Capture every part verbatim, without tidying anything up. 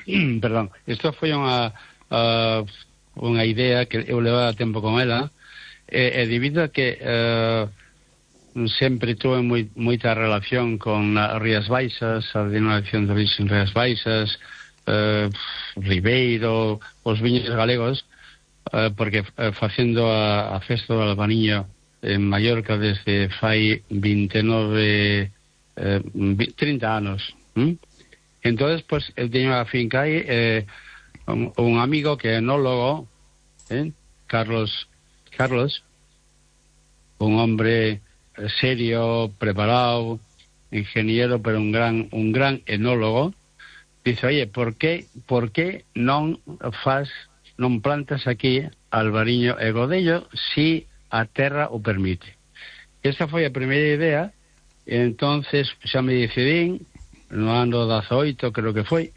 perdón, isto foi unha uh, unha idea que eu levaba tempo con ela, e, e debido a que uh, sempre tuve moi, moita relación con as Rías Baixas, a denominación de origen Rías Baixas, uh, Ribeiro, os viños galegos, uh, porque uh, facendo a, a festa do Albariño en Mallorca desde fai veintinueve, eh, trinta anos. ¿Mm? Entonces, pues, eu teño a finca aí, eh, un, un amigo que é enólogo, eh, Carlos, Carlos, un hombre serio, preparado, ingeniero, pero un gran un gran enólogo, dice, oye, por que por que non faz non plantas aquí albariño e godello si a terra o permite? Esa foi a primeira idea, e entonces xa me decidín no ano dezaoito, creo que foi,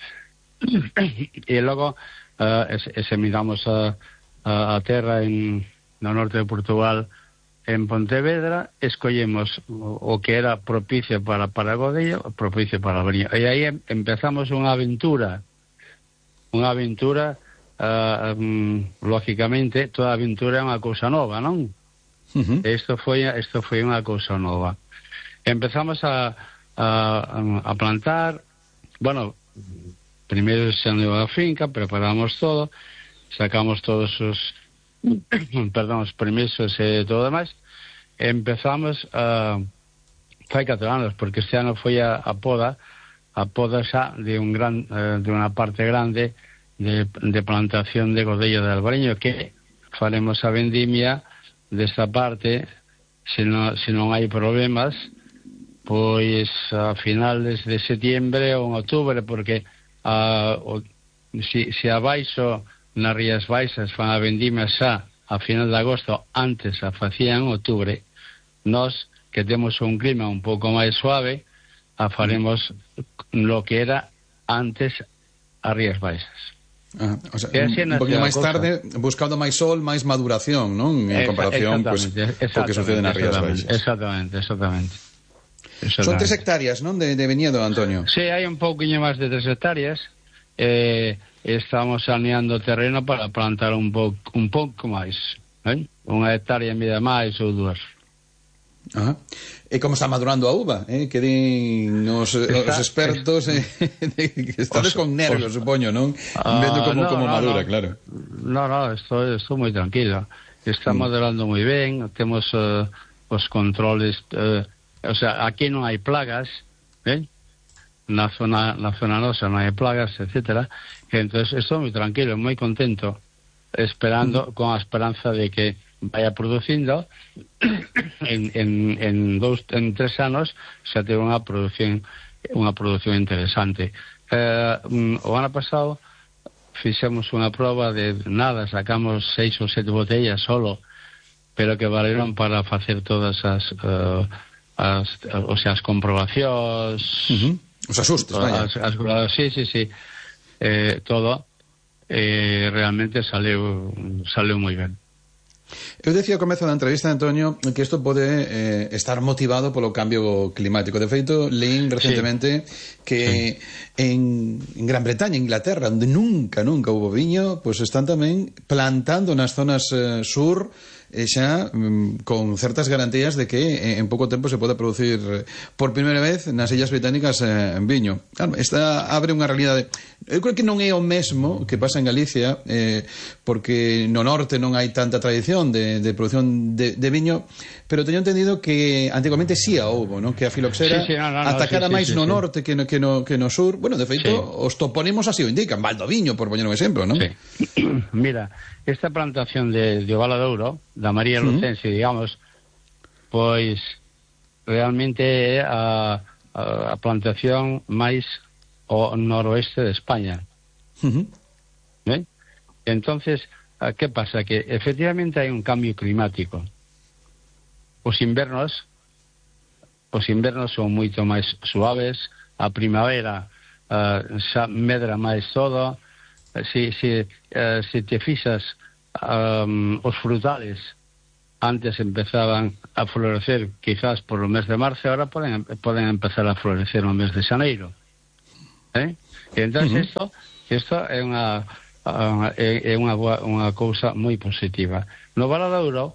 e logo uh, examinamos a, a, a terra en no norte de Portugal, en Pontevedra, escollemos o, o que era propicio para para godello, propicio para albariño, e aí em, empezamos unha aventura unha aventura uh, um, lógicamente toda aventura é unha cousa nova, non? Uh-huh. Isto foi isto foi unha cousa nova. Empezamos a, a, a plantar, bueno, primeiro se andou a finca, preparamos todo, sacamos todos os perdón, os permisos e todo demais, empezamos a fai catro anos, porque este ano foi a, a poda a poda xa de un gran eh, de unha parte grande de, de plantación de godello de albariño, que faremos a vendimia desta parte, se non, se non hai problemas, pois a finales de setiembre ou en outubro, porque a, o, si, si abaixo nas Rías Baixas fan a vendimia xa a final de agosto, antes a facían en outubro, nós que temos un clima un pouco máis suave, a faremos lo que era antes as Rías Baixas. Ah, o sea, un, un poquinho máis tarde, buscando máis sol, máis maduración, non? En comparación pues, co que sucede nas Rías Baixas. Exactamente, exactamente. Son tres hectáreas, non? De, de viñedo, Antonio. Sí, hai un pouquinho máis de tres hectáreas. Eh, estamos saneando o terreno para plantar un pouco un pouco máis, eh? Unha hectárea en vida máis ou dúas. Ajá. E como está madurando a uva, eh? Que din os, está, os expertos eh, que estades con nervios, os, supoño, non? Uh, Vendo como, no, como no, madura, no. Claro. No, no, estou, estou moi tranquilo. Está mm. madurando moi ben, temos uh, os controles, uh, o sea, aquí non hai plagas, eh? na zona na zona nosa non hai plagas, etcétera. E entonces estou moi tranquilo, moi contento, esperando, mm. con a esperanza de que vaya producindo en, en, en dos, en tres anos xa ten unha producción unha producción interesante. Eh, o ano pasado fixemos unha proba de nada, sacamos seis ou sete botellas solo, pero que valeron para facer todas as uh, as, o sea, as comprobacións, uh-huh. Os asustes, vaya. As, as, sí, sí, sí. Eh, todo eh, realmente saleu saleu moi ben. Eu decía ao comezo da entrevista, Antonio, que isto pode eh, estar motivado polo cambio climático. De feito, leín recentemente sí. que sí. En, en Gran Bretaña, Inglaterra, onde nunca, nunca hubo viño, pois pues están tamén plantando nas zonas eh, sur e xa mm, con certas garantías de que eh, en pouco tempo se pode producir eh, por primeira vez nas Illas Británicas eh, en viño. Claro, esta abre unha realidade. Eu creo que non é o mesmo que pasa en Galicia, eh, porque no norte non hai tanta tradición de, de producción de, de viño, pero teño entendido que antigamente sí a houbo, ¿no? Que a filoxera sí, sí, no, no, atacara sí, sí, máis sí, no sí. norte que no, que, no, que no sur. Bueno, de feito, sí. os topónimos así o indican, Valdoviño, por poñer un exemplo, ¿no? Sí. Mira, esta plantación de, de Valadouro, da María Lucense, uh-huh. digamos, pois realmente é a, a, a plantación máis ao noroeste de España. Uh-huh. ¿Eh? Entonces, ¿qué pasa? Que efectivamente hai un cambio climático. Os invernos os invernos son moito máis suaves, a primavera uh, xa medra máis todo. Si, si, uh, si te fixas, um, os frutales antes empezaban a florecer quizás por o mes de marzo, ahora poden, poden empezar a florecer no mes de xaneiro, ¿eh? E entón, Uh-huh. isto, isto é unha, uh, é, é unha, boa, unha cousa moi positiva. No Valadouro,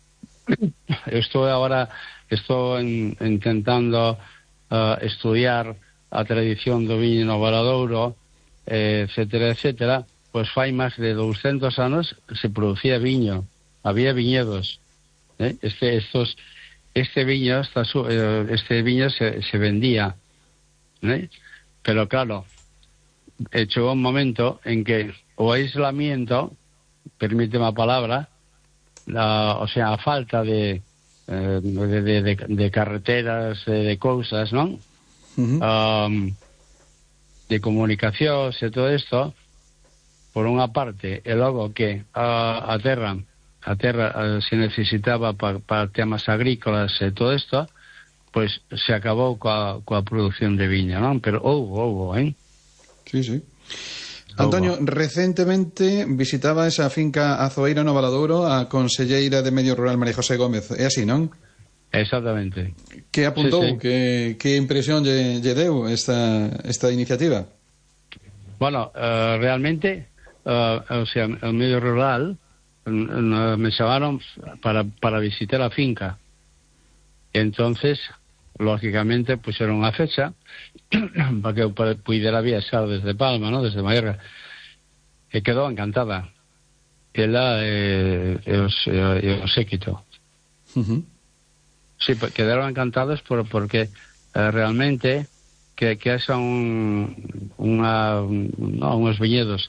eu estou agora, estou en, intentando uh, estudiar a tradición do viño no Valadouro, eh, etcétera, etcétera, pois fai máis de douscentos anos se producía viño, había viñedos, eh? este, estos, este viño, esta, este viño se, se vendía, ¿eh? Pero claro, chegou un momento en que o aislamiento, permíteme a palabra, la, o sea, a falta de, eh, de, de, de, de carreteras, de, de cousas, non? Uh-huh. Um, de comunicacións e todo isto, por unha parte, e logo que a, a terra a terra a, se necesitaba para pa temas agrícolas e todo isto, pois se acabou coa, coa produción de viña, non? Pero houve, houve, hein? Sí, sí. Antonio, houve. Recentemente visitaba esa finca Azoeira no Valadouro a conselleira de Medio Rural María José Gómez, é así, non? Exactamente. Que apuntou? Sí, sí. Que, que impresión lle, lle deu esta, esta iniciativa? Bueno, uh, realmente, uh, o sea, el medio rural uh, me chamaron para, para visitar la finca. Entonces, lógicamente, pusieron una fecha para que eu pudiera viaxar desde Palma, ¿no? Desde Mallorca. E quedou encantada. Ela e eh, os, eh, o séquito. Uh-huh. Sí, quedaron encantados por, porque eh, realmente que, que haxa un, unha, no, uns viñedos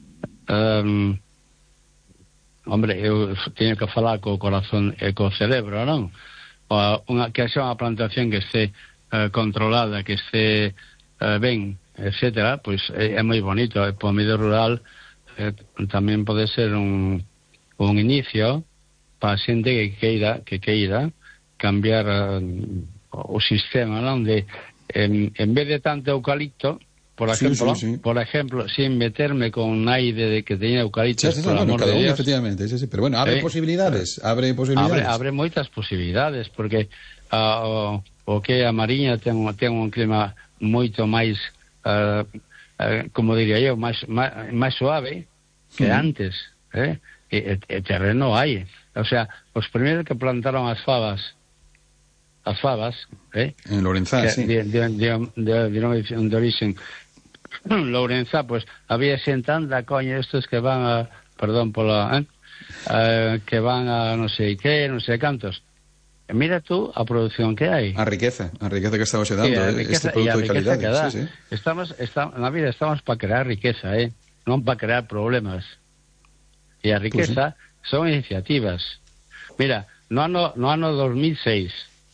um, hombre, eu teño que falar co corazón e co cerebro, non? O, unha, que haxa unha plantación que este eh, controlada, que este eh, ben, etcétera, pois é, é moi bonito. E po medio rural eh, tamén pode ser un, un inicio para a xente que queira, que queira cambiar uh, o sistema, non? De, en, en vez de tanto eucalipto, por ejemplo, sí, sí, sí. por ejemplo, sin meterme con naide de que teña eucalipto, sí, sí, por no, amor no, de Dios, efectivamente, sí, sí, pero bueno, abre eh, posibilidades, abre posibilidades. Abre, abre moitas posibilidades, porque uh, o, o que a Mariña ten, ten un clima moito máis, uh, uh, como diría eu, máis, máis, máis suave que mm. antes, eh? E, e terreno hai. O sea, os primeiros que plantaron as fabas, as fabas, eh? En Lourenzá, que, sí. De, de, de, de, de, de origen Lourenzá, pues había xente anda, coño, estos que van a, perdón pola, eh? Uh, que van a non sei que, non sei cantos. E mira tú a produción que hai. A riqueza, a riqueza que estamos dando, sí, riqueza, este produto de calidad. Sí, sí. Estamos, estamos, na vida estamos para crear riqueza, eh? Non para crear problemas. E a riqueza pues sí. son iniciativas. Mira, no ano, no ano dos mil seis,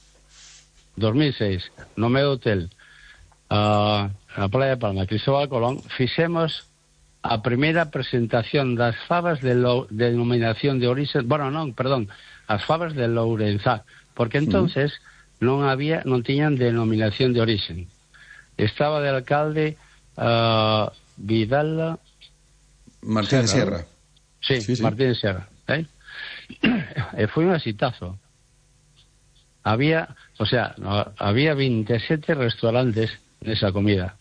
no meu hotel, uh, na Playa de Palma, Cristóbal Colón, fixemos a primeira presentación das fabas de lo, de denominación de origen, bueno, non, perdón, as fabas de Lourenzá, porque entonces mm. non había, non tiñan denominación de origen. Estaba de alcalde uh, Vidal Martín Sierra. Sí, sí, sí, Martín Sierra, ¿eh? E foi un exitazo. Había, o sea, no, había veintisiete restaurantes nesa comida.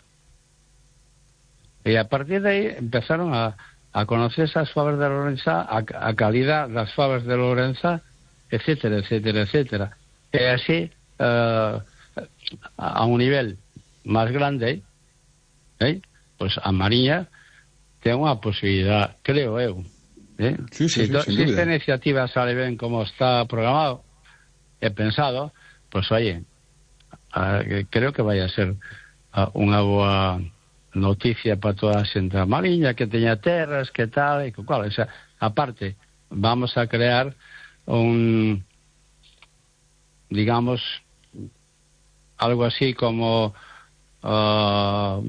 E a partir de aí empezaron a, a conocer esas fabas de Lourenzá, a, a calidad das fabas de Lourenzá, etcétera, etcétera, etcétera. E así, uh, a un nivel máis grande, eh, pues a Mariña ten unha posibilidad, creo eu. ¿Eh? Sí, sí, si, sí, to, sin si duda. esta iniciativa sale ben como está programado e pensado, pues oye, uh, creo que vai a ser uh, unha boa noticia para toda a xente da Mariña, que teña terras, que tal, e que cual. O sea, aparte, vamos a crear un, digamos, algo así como uh,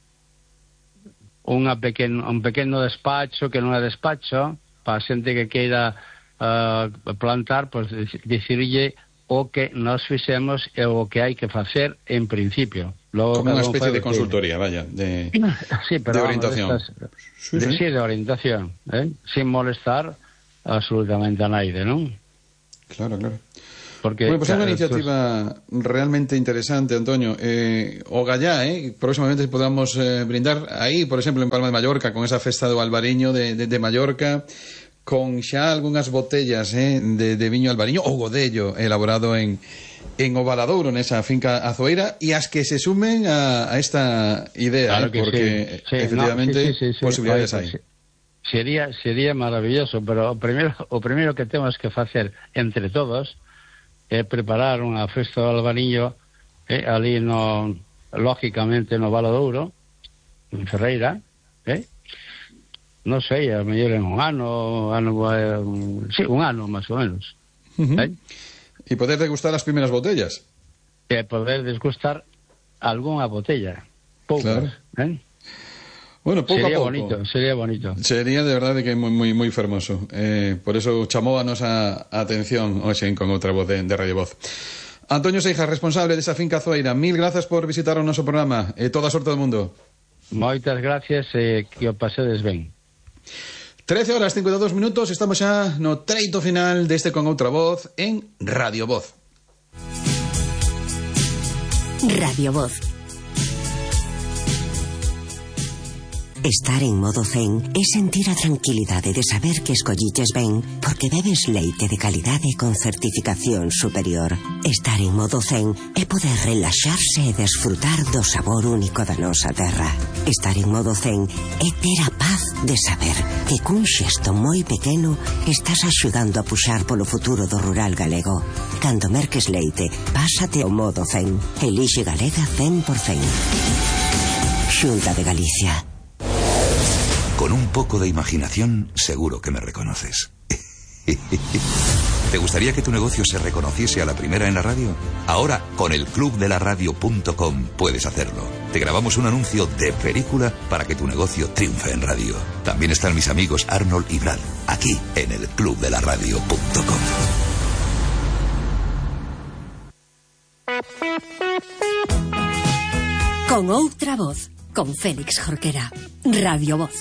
unha pequeno, un pequeno despacho que non é despacho, para a xente que queira uh, plantar, pues dicirlle o que nos fixemos e o que hai que facer en principio. Logo, como unha especie de consultoría, vaya, de, sí, pero de orientación. Vamos, estas, sí, de, sí. sí, de orientación, ¿eh? Sin molestar absolutamente a naide, non? Claro, claro. Porque, bueno, pues claro, é unha iniciativa pues... realmente interesante, Antonio. Eh, o gallá, eh, próximamente podamos eh, brindar aí, por exemplo, en Palma de Mallorca, con esa festa do Albariño de, de, de Mallorca, con xa algunhas botellas eh, de, de viño albariño ou godello elaborado en, en Ovaladouro, nesa finca azoeira, e as que se sumen a, a esta idea, claro eh, porque sí. Sí, efectivamente no, sí, sí, sí, sí. posibilidades hai. hai. Sería, sería maravilloso, pero o primeiro, o primeiro que temos que facer entre todos é preparar unha festa do Albariño eh, ali no, lógicamente no Valadouro, en Ferreira, eh? non sei, a mellor en un ano, ano eh, sí, un ano máis ou menos. Uh-huh. eh? E poder degustar as primeiras botellas. E poder degustar algunha botella, poucas, claro. eh? Bueno, pouco sería a pouco. bonito, sería bonito. Sería de verdade que moi moi moi fermoso. Eh, por eso chamou a nosa atención hoxe con outra voz de, de Radio Voz. Antonio Seijas, responsable desa finca azoeira, mil grazas por visitar o noso programa e toda a sorte do mundo. Moitas gracias e eh, que o pasedes ben. trece horas cincuenta e dous minutos, estamos xa no treito final deste Con Outra Voz en Radio Voz. Radio Voz. Estar en modo zen é sentir a tranquilidade de saber que escolliches ben porque bebes leite de calidade con certificación superior. Estar en modo zen é poder relaxarse e desfrutar do sabor único da nosa terra. Estar en modo zen é ter a paz de saber que cun xesto moi pequeno estás axudando a puxar polo futuro do rural galego. Cando merques leite, pásate ao modo zen. Elixe Galega cen por cen. Xunta de Galicia. Con un poco de imaginación, seguro que me reconoces. ¿Te gustaría que tu negocio se reconociese a la primera en la radio? Ahora, con el club de la radio punto com puedes hacerlo. Te grabamos un anuncio de película para que tu negocio triunfe en radio. También están mis amigos Arnold y Brad, aquí en el club de la radio punto com. Con outra voz, con Félix Jorquera, Radio Voz.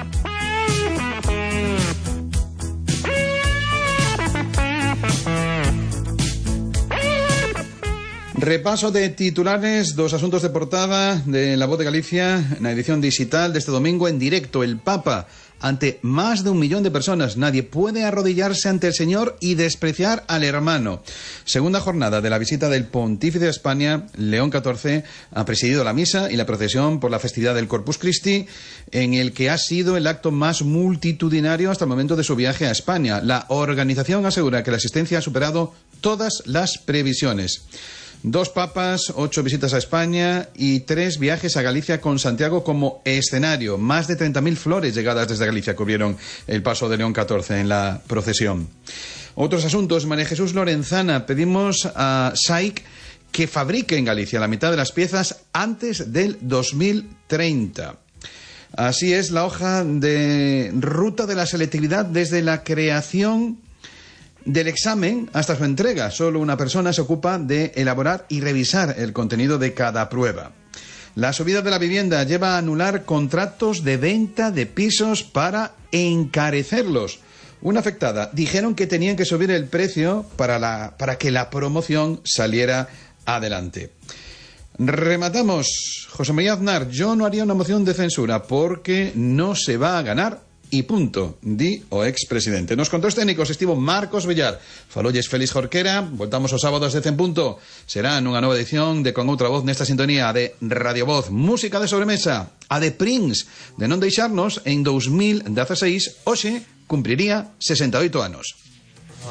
Repaso de titulares dos asuntos de portada de La Voz de Galicia na edición digital deste domingo en directo. El Papa ante más de un millón de personas. Nadie puede arrodillarse ante el Señor y despreciar al hermano. Segunda jornada de la visita del Pontífice a España. León catorce ha presidido la misa y la procesión por la festividad del Corpus Christi, en el que ha sido el acto más multitudinario hasta el momento de su viaje a España. La organización asegura que la asistencia ha superado todas las previsiones. Dos papas, ocho visitas a España y tres viajes a Galicia con Santiago como escenario. Más de treinta mil flores llegadas desde Galicia cubrieron el paso de León catorce en la procesión. Otros asuntos. María Jesús Lorenzana, pedimos a S A I C que fabrique en Galicia la mitad de las piezas antes del dos mil treinta. Así es la hoja de ruta de la selectividad desde la creación del examen hasta su entrega. Solo una persona se ocupa de elaborar y revisar el contenido de cada prueba. La subida de la vivienda lleva a anular contratos de venta de pisos para encarecerlos. Una afectada dijeron que tenían que subir el precio para, la, para que la promoción saliera adelante. Rematamos. José María Aznar, yo no haría una moción de censura porque no se va a ganar. Y punto, di o expresidente. Nos controles técnicos estivo Marcos Villar. Falolles Félix Jorquera. Voltamos os sábados de cen punto. Será nunha nova edición de Con Outra Voz nesta sintonía de Radio Voz. Música de sobremesa. A de Prince. De non deixarnos, en dos mil dieciséis, hoxe cumpriría sesenta e oito anos.